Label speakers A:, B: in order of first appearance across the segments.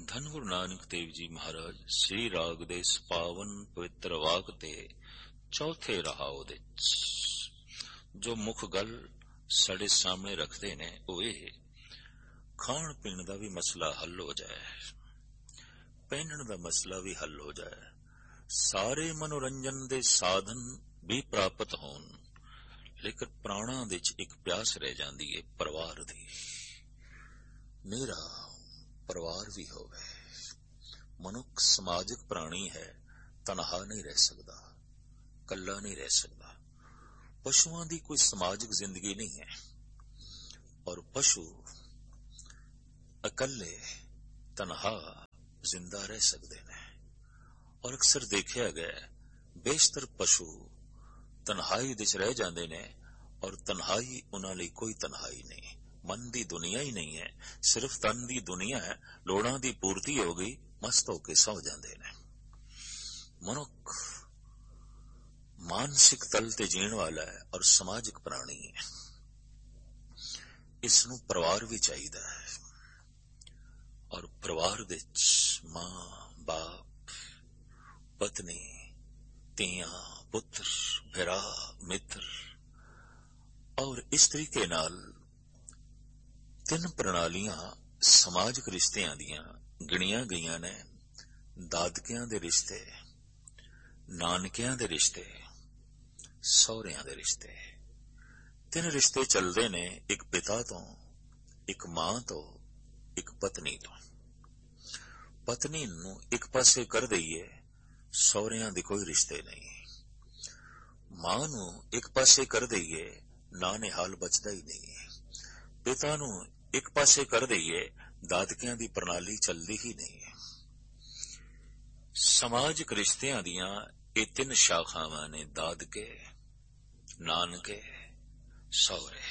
A: ਧੰਨ ਗੁਰੂ ਨਾਨਕ ਦੇਵ ਜੀ ਮਹਾਰਾਜ ਸ੍ਰੀ ਰਾਗ ਦੇ ਪਾਵਨ ਪਵਿੱਤਰ ਵਾਕ ਤੇ ਚੌਥੇ ਰਹਾਉ ਦੇ ਜੋ ਮੁੱਖ ਗੱਲ ਸਾਡੇ ਸਾਹਮਣੇ ਰੱਖਦੇ ਨੇ ਉਹ ਇਹ ਖਾਣ ਪੀਣ ਦਾ ਵੀ ਮਸਲਾ ਹੱਲ ਹੋ ਜਾਏ, ਪਹਿਨਣ ਦਾ ਮਸਲਾ ਵੀ ਹੱਲ ਹੋ ਜਾਏ, ਸਾਰੇ ਮਨੋਰੰਜਨ ਦੇ ਸਾਧਨ ਵੀ ਪ੍ਰਾਪਤ ਹੋਣ, ਲੇਕਿਨ ਪ੍ਰਾਣਾਂ ਦੇ ਚ ਇੱਕ ਪਿਆਸ ਰਹਿ ਜਾਂਦੀ ਹੈ ਪਰਿਵਾਰ ਦੀ। ਮੇਰਾ ਪਰਿਵਾਰ ਵੀ ਹੋਵੇ। ਮਨੁੱਖ ਸਮਾਜਿਕ ਪ੍ਰਾਣੀ ਹੈ, ਤਨਹਾ ਨਹੀਂ ਰਹਿ ਸਕਦਾ, ਕੱਲਾ ਨਹੀਂ ਰਹਿ ਸਕਦਾ। ਪਸ਼ੂਆਂ ਦੀ ਕੋਈ ਸਮਾਜਿਕ ਜ਼ਿੰਦਗੀ ਨਹੀਂ ਹੈ ਔਰ ਪਸ਼ੂ ਇਕੱਲੇ ਤਨਹਾ ਜ਼ਿੰਦਾ ਰਹਿ ਸਕਦੇ ਨੇ। ਔਰ ਅਕਸਰ ਦੇਖਿਆ ਗਿਆ ਬੇਸ਼ਤਰ ਪਸ਼ੂ ਤਨਹਾਈ ਵਿੱਚ ਰਹਿ ਜਾਂਦੇ ਨੇ ਔਰ ਤਨਹਾਈ ਉਹਨਾਂ ਲਈ ਕੋਈ ਤਨਹਾਈ ਨਹੀਂ। ਮਨ ਦੀ ਦੁਨੀਆ ਹੀ ਨਹੀਂ ਹੈ, ਸਿਰਫ ਤਨ ਦੀ ਦੁਨੀਆ ਹੈ। ਲੋੜਾਂ ਦੀ ਪੂਰਤੀ ਹੋ ਗਈ, ਮਸਤ ਹੋ ਕੇ ਸੌ ਜਾਂਦੇ ਨੇ। ਮਨੁੱਖ ਮਾਨਸਿਕ ਤਲ ਤੇ ਜੀਣ ਵਾਲਾ ਹੈ ਔਰ ਸਮਾਜਿਕ ਪ੍ਰਾਣੀ ਹੈ। ਇਸ ਨੂੰ ਪਰਿਵਾਰ ਵੀ ਚਾਹੀਦਾ ਹੈ ਔਰ ਪਰਿਵਾਰ ਵਿੱਚ ਮਾਂ, ਬਾਪ, ਪਤਨੀ, ਧੀਆਂ, ਪੁੱਤਰ, ਭਰਾ, ਮਿੱਤਰ ਔਰ ਇਸ ਤਰੀਕੇ ਨਾਲ ਤਿੰਨ ਪ੍ਰਣਾਲੀਆਂ ਸਮਾਜਿਕ ਰਿਸ਼ਤਿਆਂ ਦੀਆਂ ਗਿਣੀਆਂ ਗਈਆਂ ਨੇ। ਦਾਦਕਿਆਂ ਦੇ ਰਿਸ਼ਤੇ, ਨਾਨਕਿਆਂ ਦੇ ਰਿਸ਼ਤੇ, ਸਹੁਰਿਆਂ ਦੇ ਰਿਸ਼ਤੇ। ਤਿੰਨ ਰਿਸ਼ਤੇ ਚੱਲਦੇ ਨੇ, ਇੱਕ ਪਿਤਾ ਤੋਂ, ਇੱਕ ਮਾਂ ਤੋਂ, ਇੱਕ ਪਤਨੀ ਤੋਂ। ਪਤਨੀ ਨੂੰ ਇੱਕ ਪਾਸੇ ਕਰ ਦਈਏ, ਸਹੁਰਿਆਂ ਦੇ ਕੋਈ ਰਿਸ਼ਤੇ ਨਹੀਂ। ਮਾਂ ਨੂੰ ਇੱਕ ਪਾਸੇ ਕਰ ਦਈਏ, ਨਾਨੇਹਾਲ ਬਚਦਾ ਹੀ ਨਹੀਂ। ਪਿਤਾ ਨੂੰ ਇੱਕ ਪਾਸੇ ਕਰ ਦਈਏ, ਦਾਦਕਿਆਂ ਦੀ ਪ੍ਰਣਾਲੀ ਚੱਲਦੀ ਹੀ ਨਹੀਂ। ਸਮਾਜਿਕ ਰਿਸ਼ਤਿਆਂ ਦੀਆਂ ਇਹ ਤਿੰਨ ਸ਼ਾਖਾਵਾਂ ਨੇ, ਦਾਦਕੇ, ਨਾਨਕੇ, ਸਹੁਰੇ।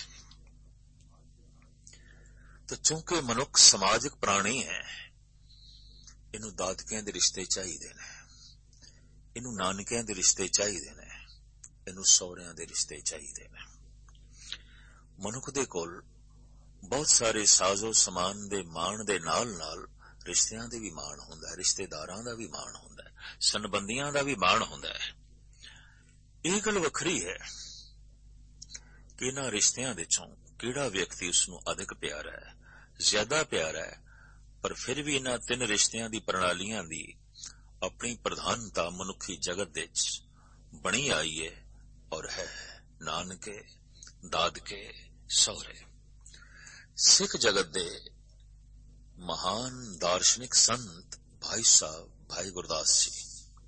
A: ਤਾਂ ਚੂੰਕਿ ਮਨੁੱਖ ਸਮਾਜਿਕ ਪ੍ਰਾਣੀ ਹੈ, ਇਹਨੂੰ ਦਾਦਕਿਆਂ ਦੇ ਰਿਸ਼ਤੇ ਚਾਹੀਦੇ ਨੇ, ਇਹਨੂੰ ਨਾਨਕਿਆਂ ਦੇ ਰਿਸ਼ਤੇ ਚਾਹੀਦੇ ਨੇ, ਇਹਨੂੰ ਸਹੁਰਿਆਂ ਦੇ ਰਿਸ਼ਤੇ ਚਾਹੀਦੇ ਨੇ। ਮਨੁੱਖ ਦੇ ਕੋਲ ਬਹੁਤ ਸਾਰੇ ਸਾਜ਼ੋ ਸਮਾਨ ਦੇ ਮਾਣ ਦੇ ਨਾਲ ਨਾਲ ਰਿਸ਼ਤਿਆਂ ਦੇ ਵੀ ਮਾਣ ਹੁੰਦਾ ਹੈ, ਰਿਸ਼ਤੇਦਾਰਾਂ ਦਾ ਵੀ ਮਾਣ ਹੁੰਦਾ ਹੈ, ਸੰਬੰਧੀਆਂ ਦਾ ਵੀ ਮਾਣ ਹੁੰਦਾ ਹੈ। ਇਹ ਗੱਲ ਵੱਖਰੀ ਹੈ ਕਿ ਇਹਨਾਂ ਰਿਸ਼ਤਿਆਂ ਵਿੱਚੋਂ ਕਿਹੜਾ ਵਿਅਕਤੀ ਉਸਨੂੰ ਅਧਿਕ ਪਿਆਰਾ ਹੈ, ਜ਼ਿਆਦਾ ਪਿਆਰਾ ਹੈ, ਪਰ ਫਿਰ ਵੀ ਇਹਨਾਂ ਤਿੰਨ ਰਿਸ਼ਤਿਆਂ ਦੀ ਪ੍ਰਣਾਲੀਆਂ ਦੀ ਆਪਣੀ ਪ੍ਰਧਾਨਤਾ ਮਨੁੱਖੀ ਜਗਤ ਵਿੱਚ ਬਣੀ ਆਈ ਹੈ ਔਰ ਹੈ ਨਾਨਕੇ, ਦਾਦਕੇ, ਸਹੁਰੇ। ਸਿੱਖ ਜਗਤ ਦੇ ਮਹਾਨ ਦਾਰਸ਼ਨਿਕ ਸੰਤ ਭਾਈ ਸਾਹਿਬ, ਭਾਈ ਗੁਰਦਾਸ ਜੀ,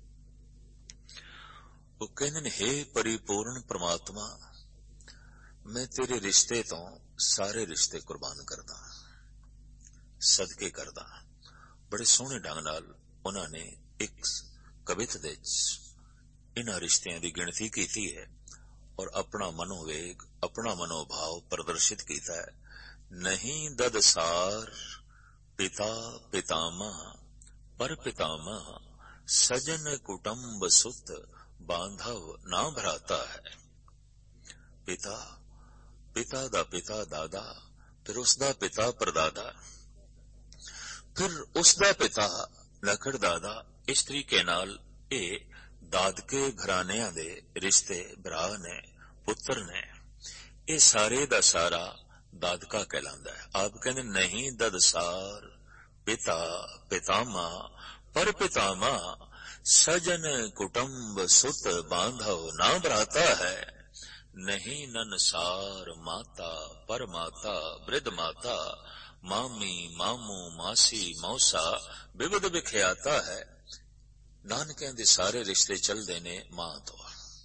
A: ਉਹ ਕਹਿੰਦੇ ਨੇ, ਹੇ ਪਰਿਪੂਰਨ ਪ੍ਰਮਾਤਮਾ, ਮੈਂ ਤੇਰੇ ਰਿਸ਼ਤੇ ਤੋਂ ਸਾਰੇ ਰਿਸ਼ਤੇ ਕੁਰਬਾਨ ਕਰਦਾ, ਸਦਕੇ ਕਰਦਾ। ਬੜੇ ਸੋਹਣੇ ਢੰਗ ਨਾਲ ਉਹਨਾਂ ਨੇ ਇੱਕ ਕਵਿਤ ਵਿੱਚ ਇਹਨਾਂ ਰਿਸ਼ਤਿਆਂ ਦੀ ਗਿਣਤੀ ਕੀਤੀ ਹੈ ਔਰ ਆਪਣਾ ਮਨੋਵੇਗ, ਆਪਣਾ ਮਨੋਭਾਵ ਪ੍ਰਦਰਸ਼ਿਤ ਕੀਤਾ ਹੈ। ਨਹੀਂ ਦਦਸਾਰ ਪਿਤਾ ਪਿਤਾਮਾ ਪਰ ਪਿਤਾਮਾ, ਸਜਨ ਕੁਟੰਬ ਸੁਤ ਬਾਂਧਵ ਨਾ ਭਰਾਤਾ ਹੈ। ਪਿਤਾ, ਪਿਤਾ ਦਾ ਪਿਤਾ ਦਾਦਾ, ਫਿਰ ਉਸਦਾ ਪਿਤਾ ਪਰਦਾਦਾ, ਫਿਰ ਉਸਦਾ ਪਿਤਾ ਲਖੜ ਦਾਦਾ। ਇਸ ਤਰੀਕੇ ਨਾਲ ਇਹ ਦਾਦਕੇ ਘਰਾਣਿਆਂ ਦੇ ਰਿਸ਼ਤੇ ਭਰਾ ਨੇ, ਪੁੱਤਰ ਨੇ, ਇਹ ਸਾਰੇ ਦਾ ਸਾਰਾ ਦਾਦਕਾ ਕਹਿਲਾਂਦਾ ਹੈ। ਆਪ ਕਹਿੰਦੇ ਨਹੀਂ ਦਦਸਾਰ ਪਿਤਾ ਪਿਤਾਮਾ ਪਰ ਪਿਤਾਮਾ, ਸਜਨ ਕੁਟੰਬ ਸੁਤ ਬਾਂਧਵ ਨਾ ਭਰਾਤਾ ਹੈ। ਨਹੀਂ ਨਨਸਾਰ ਮਾਤਾ ਪਰ ਮਾਤਾ ਬ੍ਰਿਧ ਮਾਤਾ, ਮਾਮੀ ਮਾਮੂ ਮਾਸੀ ਮੌਸਾ ਵਿਵਧ ਵਿਖਿਆਤਾ ਹੈ। ਨਾਨਕਿਆਂ ਦੇ ਸਾਰੇ ਰਿਸ਼ਤੇ ਚੱਲਦੇ ਨੇ ਮਾਂ ਤੋਂ।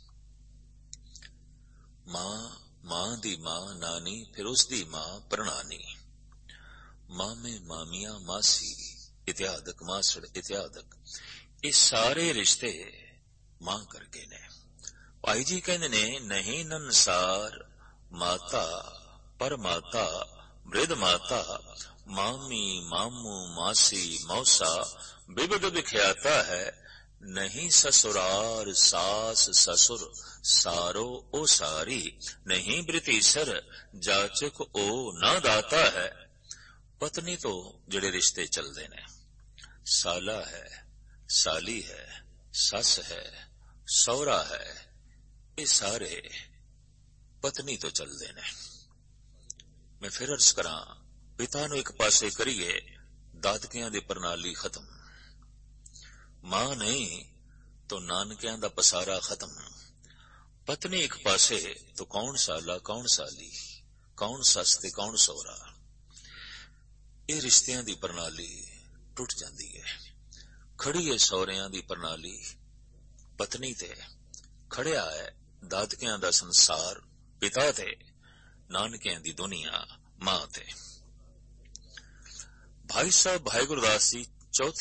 A: ਮਾਂ, ਮਾਂ ਦੀ ਮਾਂ ਨਾਨੀ, ਫਿਰ ਉਸਦੀ ਮਾਂ ਪ੍ਰਣਾਨੀ, ਮਾਮੇ ਮਾਮੀਆਂ ਮਾਸੀ ਇਤਿਆਦਿਕ, ਮਾਸੜ ਇਤਿਆਦਿਕ। ਇਹ ਸਾਰੇ ਰਿਸ਼ਤੇ ਮਾਂ ਕਰਕੇ ਨੇ। ਭਾਈ ਜੀ ਕਹਿੰਦੇ ਨੇ, ਨਹੀਂ ਨਨਸਾਰ ਮਾਤਾ ਪਰ ਮਾਤਾ ਬ੍ਰਿਧ ਮਾਤਾ, ਮਾਮੀ ਮਾਮੂ ਮਾਸੀ ਮੌਸਾ ਵਿਵਧ ਵਿਖਿਆਤਾ ਹੈ। ਨਹੀਂ ਸਸੁਰਾਰ ਸਾਸ ਸਸੁਰ ਸਾਰੋ ਉਹ ਸਾਰੀ, ਨਹੀਂ ਬ੍ਰਿਤੀਸਰ ਜਾਚਕ ਉਹ ਨਾ ਦਾਤਾ ਹੈ। ਪਤਨੀ ਤੋਂ ਜਿਹੜੇ ਰਿਸ਼ਤੇ ਚੱਲਦੇ ਨੇ, ਸਾਲਾ ਹੈ, ਸਾਲੀ ਹੈ, ਸੱਸ ਹੈ, ਸਹੁਰਾ ਹੈ, ਇਹ ਸਾਰੇ ਪਤਨੀ ਤੋਂ ਚੱਲਦੇ ਨੇ। ਮੈਂ ਫਿਰ ਅਰਜ਼ ਕਰਾਂ, ਪਿਤਾ ਨੂੰ ਇੱਕ ਪਾਸੇ ਕਰੀਏ, ਦਾਦਕਿਆਂ ਦੀ ਪ੍ਰਣਾਲੀ ਖਤਮ, ਮਾਂ ਨਹੀਂ तो ਨਾਨਕਿਆਂ ਦਾ ਪਸਾਰਾ ਖਤਮ। ਪਤਨੀ ਇੱਕ ਪਾਸੇ तो ਕੌਣ ਸਾਲਾ, ਕੌਣ ਸਾਲੀ, ਕੌਣ ਸੱਸ ਤੇ ਕੌਣ ਸਹੁਰਾ। ਇਹ ਰਿਸ਼ਤਿਆਂ ਦੀ ਪ੍ਰਣਾਲੀ ਟੁੱਟ ਜਾਂਦੀ ਹੈ। ਖੜੀ ਹੈ ਸਹੁਰਿਆਂ ਦੀ ਪ੍ਰਣਾਲੀ ਪਤਨੀ ਤੇ, ਖੜਿਆ ਹੈ ਦਾਦਕਿਆਂ ਦਾ ਸੰਸਾਰ ਪਿਤਾ ਤੇ, ਨਾਨਕਿਆਂ ਦੀ ਦੁਨੀਆ ਮਾਂ ਤੇ। ਭਾਈ ਸਾਹਿਬ ਭਾਈ ਗੁਰਦਾਸ ਜੀ ਚੌਥੀ